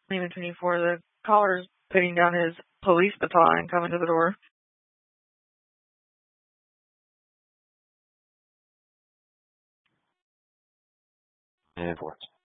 Even 24, the caller's putting down his police baton and coming to the door. And forth.